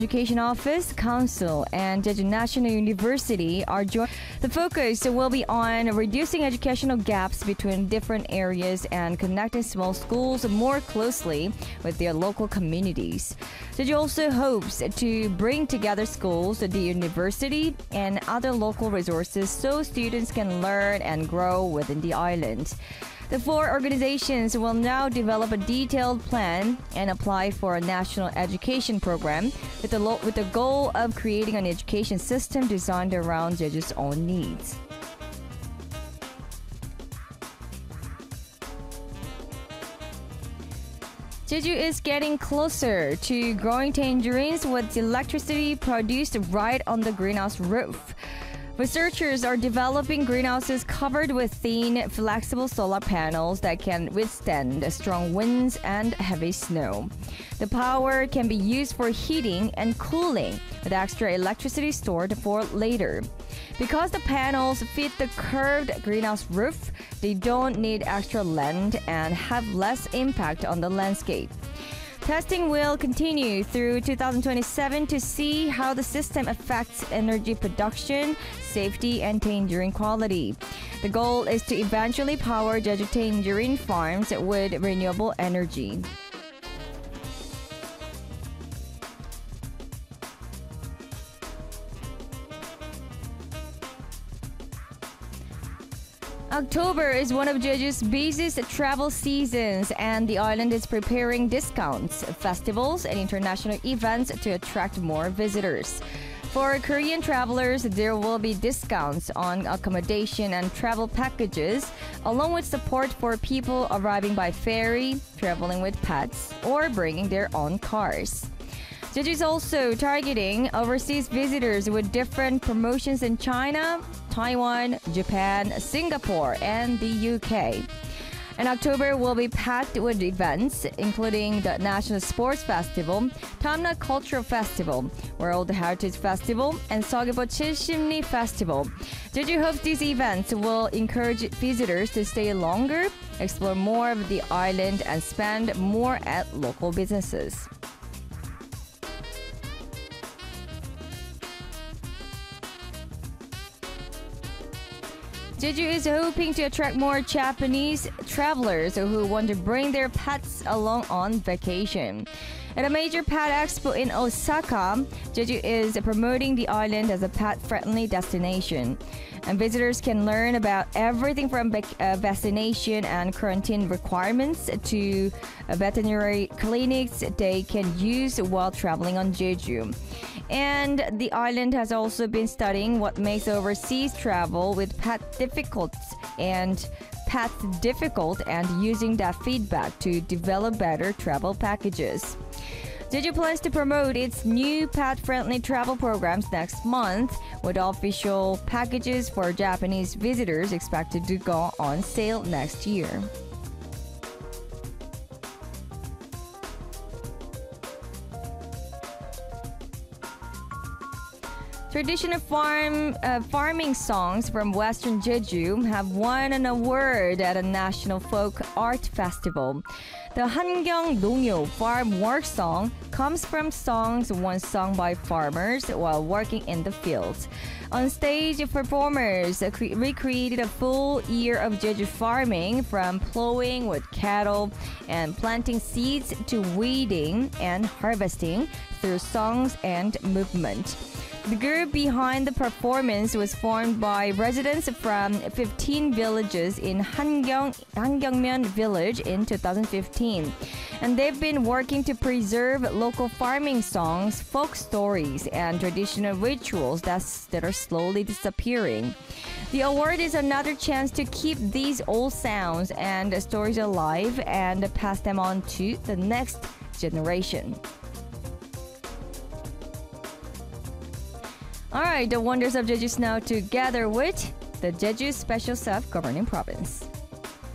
Education Office, Council, and Jeju National University are joined. The focus will be on reducing educational gaps between different areas and connecting small schools more closely with their local communities. Jeju also hopes to bring together schools, the university, and other local resources so students can learn and grow within the island. The four organizations will now develop a detailed plan and apply for a national education program with the goal of creating an education system designed around Jeju's own needs. Jeju is getting closer to growing tangerines with electricity produced right on the greenhouse roof. Researchers are developing greenhouses covered with thin, flexible solar panels that can withstand strong winds and heavy snow. The power can be used for heating and cooling, with extra electricity stored for later. Because the panels fit the curved greenhouse roof, they don't need extra land and have less impact on the landscape. Testing will continue through 2027 to see how the system affects energy production, safety, and tangerine quality. The goal is to eventually power Jeju tangerine farms with renewable energy. October is one of Jeju's busiest travel seasons, and the island is preparing discounts, festivals, and international events to attract more visitors. For Korean travelers, there will be discounts on accommodation and travel packages, along with support for people arriving by ferry, traveling with pets, or bringing their own cars. Jeju is also targeting overseas visitors with different promotions in China, Taiwan, Japan, Singapore, and the UK. And October will be packed with events, including the National Sports Festival, Tamna Cultural Festival, World Heritage Festival, and Seogyeobo Chilsimni Festival. Jeju hopes these events will encourage visitors to stay longer, explore more of the island, and spend more at local businesses. Jeju is hoping to attract more Japanese travelers who want to bring their pets along on vacation. At a major pet expo in Osaka, Jeju is promoting the island as a pet-friendly destination. And visitors can learn about everything from vaccination and quarantine requirements to veterinary clinics they can use while traveling on Jeju. And the island has also been studying what makes overseas travel with pets difficult and using that feedback to develop better travel packages. Jeju plans to promote its new pet-friendly travel programs next month, with official packages for Japanese visitors expected to go on sale next year. Traditional farming songs from Western Jeju have won an award at a national folk art festival. The Hangyang Nongyo farm work song comes from songs once sung by farmers while working in the fields. On stage, performers recreated a full year of Jeju farming, from plowing with cattle and planting seeds to weeding and harvesting through songs and movement. The group behind the performance was formed by residents from 15 villages in Hangyangmyeon village in 2015. And they've been working to preserve local farming songs, folk stories, and traditional rituals that are slowly disappearing. The award is another chance to keep these old sounds and stories alive and pass them on to the next generation. All right, the wonders of Jeju now together with the Jeju Special Self-Governing Province.